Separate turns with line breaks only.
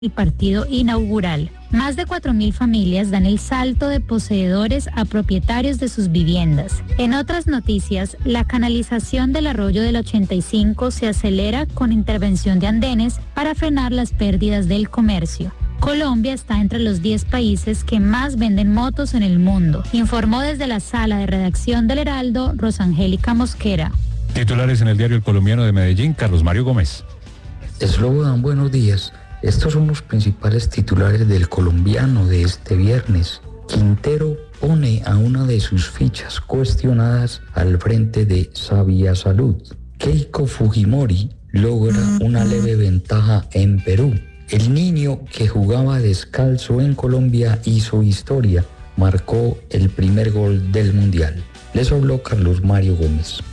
el partido inaugural. Más de 4.000 familias dan el salto de poseedores a propietarios de sus viviendas. En otras noticias, la canalización del arroyo del 85 se acelera con intervención de andenes para frenar las pérdidas del comercio. Colombia está entre los 10 países que más venden motos en el mundo, informó desde la sala de redacción del Heraldo Rosangélica Mosquera.
Titulares en el diario El Colombiano de Medellín, Carlos Mario Gómez.
Slobodan, buenos días. Estos son los principales titulares del Colombiano de este viernes. Quintero pone a una de sus fichas cuestionadas al frente de Sabia Salud. Keiko Fujimori logra una leve ventaja en Perú. El niño que jugaba descalzo en Colombia hizo historia, marcó el primer gol del Mundial. Les habló Carlos Mario Gómez.